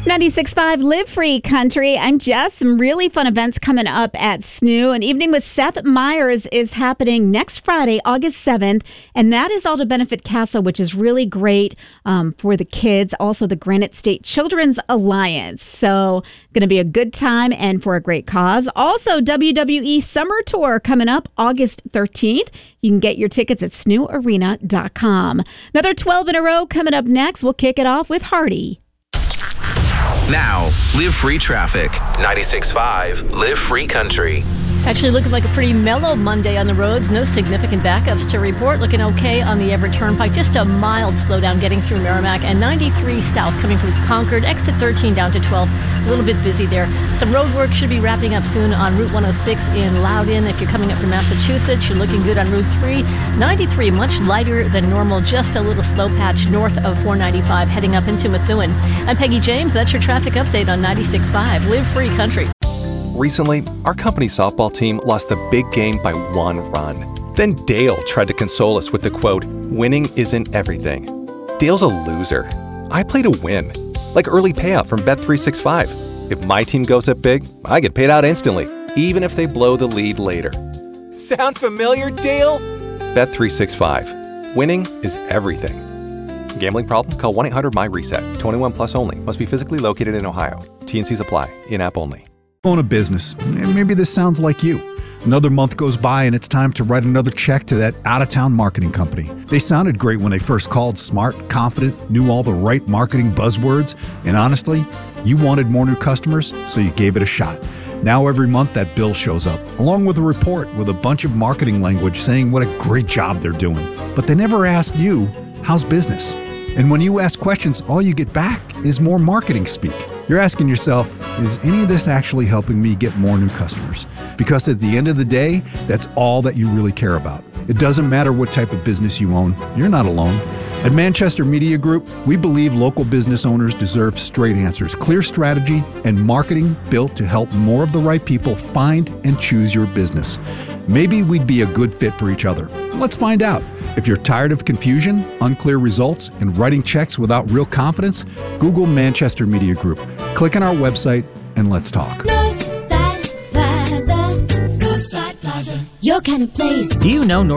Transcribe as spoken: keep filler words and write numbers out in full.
ninety-six point five Live Free Country. I'm Jess. Some really fun events coming up at S N U. An Evening with Seth Meyers is happening next Friday, August seventh, and that is all to benefit CASA, which is really great um, for the kids. Also, the Granite State Children's Alliance. So, going to be a good time and for a great cause. Also, W W E Summer Tour coming up August thirteenth. You can get your tickets at S N U arena dot com. Another twelve in a row coming up next. We'll kick it off with Hardy. Now, Live Free Traffic. ninety-six point five Live Free Country. Actually looking like a pretty mellow Monday on the roads. No significant backups to report. Looking okay on the Everett Turnpike. Just a mild slowdown getting through Merrimack. And ninety-three south coming from Concord. Exit thirteen down to twelve. A little bit busy there. Some road work should be wrapping up soon on Route one oh six in Loudon. If you're coming up from Massachusetts, you're looking good on Route three. ninety-three, much lighter than normal. Just a little slow patch north of four ninety-five heading up into Methuen. I'm Peggy James. That's your traffic update on ninety-six point five Live Free Country. Recently, our company softball team lost the big game by one run. Then Dale tried to console us with the quote, "Winning isn't everything." Dale's a loser. I play to win. Like early payout from Bet three sixty-five. If my team goes up big, I get paid out instantly, even if they blow the lead later. Sound familiar, Dale? Bet three sixty-five. Winning is everything. Gambling problem? Call one eight hundred M Y reset. twenty-one plus only. Must be physically located in Ohio. T and Cs apply. In-app only. Own a business, and maybe this sounds like you. Another month goes by and it's time to write another check to that out-of-town marketing company. They sounded great when they first called, smart, confident, knew all the right marketing buzzwords, and honestly, you wanted more new customers, so you gave it a shot. Now every month that bill shows up, along with a report with a bunch of marketing language saying what a great job they're doing. But they never ask you, how's business? And when you ask questions, all you get back is more marketing speak. You're asking yourself, is any of this actually helping me get more new customers? Because at the end of the day, that's all that you really care about. It doesn't matter what type of business you own. You're not alone. At Manchester Media Group, we believe local business owners deserve straight answers, clear strategy, and marketing built to help more of the right people find and choose your business. Maybe we'd be a good fit for each other. Let's find out. If you're tired of confusion, unclear results, and writing checks without real confidence, Google Manchester Media Group. Click on our website and let's talk. Northside Plaza. Northside Plaza. Your kind of place. Do you know North